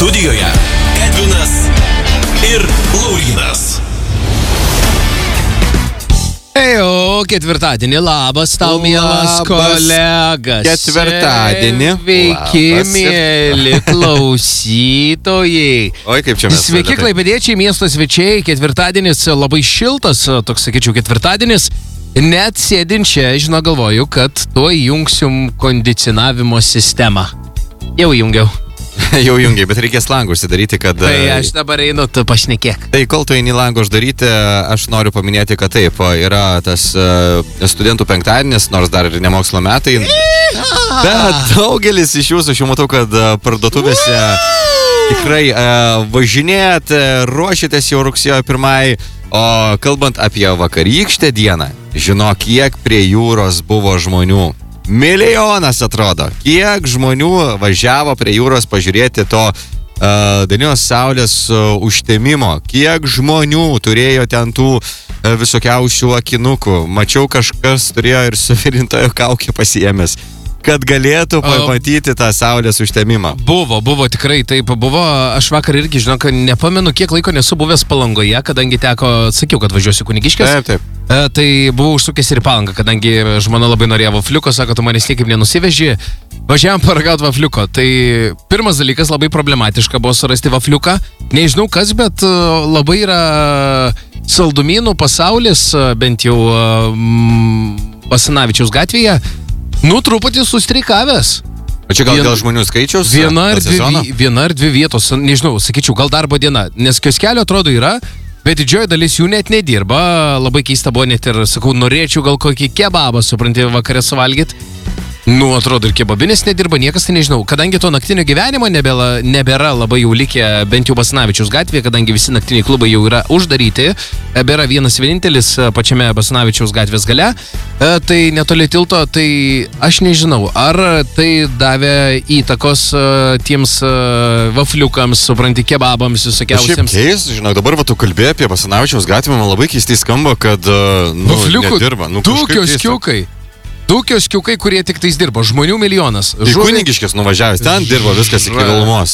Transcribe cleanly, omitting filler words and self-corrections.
Studijoje Edvinas ir Laurynas. Ejo, ketvirtadienį, labas tau, mielas kolegas. Ketvirtadienį. Sveiki, mėly klausytojai. Oi, kaip čia mes. Sveiki, klaipėdiečiai, miesto svečiai. Ketvirtadienis labai šiltas, toks sakyčiau, ketvirtadienis. Net sėdint čia, galvoju, kad tuo įjungsim kondicionavimo sistemą. Jau įjungiau. Jau jungiai, bet reikės langų užsidaryti, kad... Tai aš dabar einu, tu pašnekėk. Tai kol tu eini langų uždaryti, aš noriu paminėti, kad taip, yra tas studentų penktadienis, nors dar ir ne mokslo metai. Bet daugelis iš jūsų, aš jau matau, kad parduotuvėse tikrai važinėjat, ruošitės jau rugsėjo 1. O kalbant apie vakarykštę dieną, žinok, kiek prie jūros buvo žmonių. Milijonas atrodo. Kiek žmonių važiavo prie jūros pažiūrėti to dienos saulės užtemimo. Kiek žmonių turėjo ten tų visokiausių akinukų. Mačiau, kažkas turėjo ir suvirintojo kaukę pasiėmęs, kad galėtų pamatyti tą saulės užtemimą. Buvo, tikrai taip buvo. Aš vakar irgi, žinok, nepamenu, kiek laiko nesu buvęs Palangoje, kadangi sakiau, kad važiuosiu Kunigiškės. Taip. Tai buvau užsukęs ir į Palangą, kadangi žmona labai norėjo vafliuko, sako, tu manęs niekaip nenusiveži. Važiavam paragauti vafliuko. Tai pirmas dalykas, labai problematiška buvo surasti vafliuką. Nežinau kas, bet labai yra saldumynų pasaulis, bent jau Basanavičiaus gatvėje. Truputį sustreikavęs. O čia gal dėl žmonių skaičiaus? Viena ar dvi vietos, nežinau, sakyčiau, gal darbo diena. Nes kioskelio atrodo yra, bet didžioji dalis jų net nedirba. Labai keista buvo net ir, sakau, norėčiau gal kokį kebabą, supranti, vakare suvalgyti. Atrodo, ir kebabinis nedirba, niekas tai nežinau. Kadangi to naktinio gyvenimo nebėra labai jau likę, bent jau Basanavičiaus gatvėje, kadangi visi naktiniai klubai jau yra uždaryti, bėra vienas vienintelis pačiame Basanavičiaus gatvės gale, tai netoli tilto, tai aš nežinau, ar tai davė įtakos tiems vafliukams, supranti, kebabams, visokiausiems. Šiaip keis, žinok, dabar tu kalbėjai apie Basanavičiaus gatvę, man labai keistai skamba, kad nedirba. Du kioskiukai, kurie tik tais dirbo, žmonių milijonas. Į Kunigiškės nuvažiavęs, ten dirbo viskas iki vėlumos.